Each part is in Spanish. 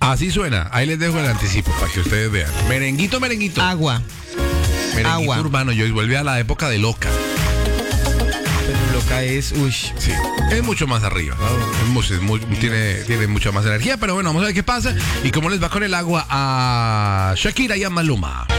Así suena. Ahí les dejo el anticipo para que ustedes vean. Merenguito, merenguito. Agua. Merenguito agua. urbano. Yo vuelve a la época de Loca. Pero Loca es, Sí, es mucho más arriba, ¿no? Tiene mucha más energía, pero bueno, vamos a ver qué pasa y cómo les va con el agua a Shakira y a Maluma.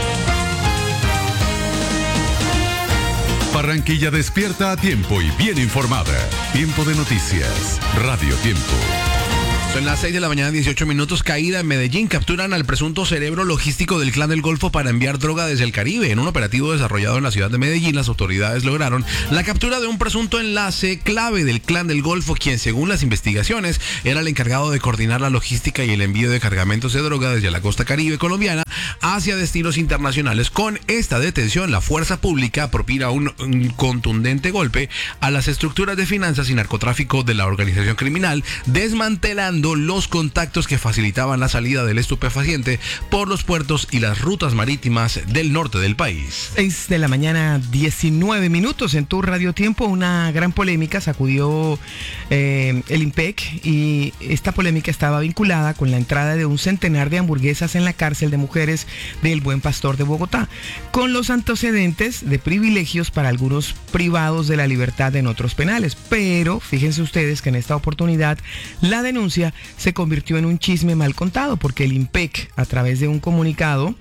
Barranquilla despierta a tiempo y bien informada. Tiempo de noticias. Radio Tiempo. Son las 6 de la mañana, 18 minutos. Caída en Medellín. Capturan al presunto cerebro logístico del Clan del Golfo para enviar droga desde el Caribe. En un operativo desarrollado en la ciudad de Medellín, las autoridades lograron la captura de un presunto enlace clave del Clan del Golfo, quien, según las investigaciones, era el encargado de coordinar la logística y el envío de cargamentos de droga desde la costa caribe colombiana hacia destinos internacionales. Con esta detención, la fuerza pública propina un contundente golpe a las estructuras de finanzas y narcotráfico de la organización criminal, desmantelando los contactos que facilitaban la salida del estupefaciente por los puertos y las rutas marítimas del norte del país. 6 de la mañana, 19 minutos en tu Radio Tiempo. Una gran polémica sacudió el IMPEC, y esta polémica estaba vinculada con la entrada de un centenar de hamburguesas en la cárcel de mujeres del Buen Pastor de Bogotá, con los antecedentes de privilegios para algunos privados de la libertad en otros penales. Pero fíjense ustedes que en esta oportunidad la denuncia se convirtió en un chisme mal contado, porque el IMPEC, a través de un comunicado,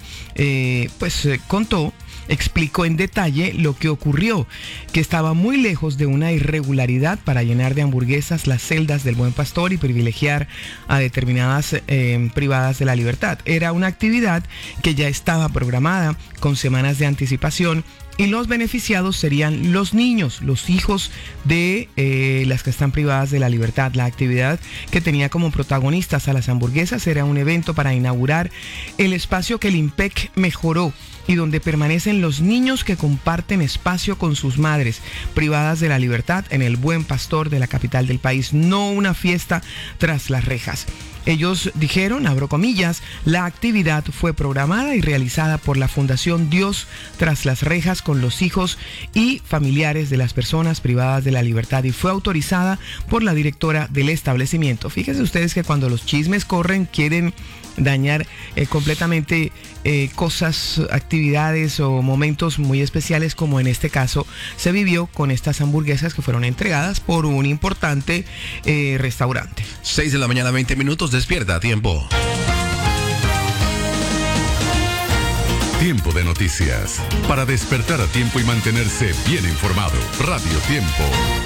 explicó en detalle lo que ocurrió, que estaba muy lejos de una irregularidad para llenar de hamburguesas las celdas del Buen Pastor y privilegiar a determinadas privadas de la libertad. Era una actividad que ya estaba programada con semanas de anticipación, y los beneficiados serían los niños, los hijos de las que están privadas de la libertad. La actividad, que tenía como protagonistas a las hamburguesas, era un evento para inaugurar el espacio que el IMPEC mejoró y donde permanecen los niños que comparten espacio con sus madres privadas de la libertad en el Buen Pastor de la capital del país, no una fiesta tras las rejas. Ellos dijeron, abro comillas, la actividad fue programada y realizada por la Fundación Dios tras las rejas con los hijos y familiares de las personas privadas de la libertad, y fue autorizada por la directora del establecimiento. Fíjense ustedes que cuando los chismes corren quieren dañar completamente cosas, actividades o momentos muy especiales, como en este caso se vivió con estas hamburguesas que fueron entregadas por un importante restaurante. 6 de la mañana, 20 minutos. Despierta a tiempo. Tiempo de noticias. Para despertar a tiempo y mantenerse bien informado. Radio Tiempo.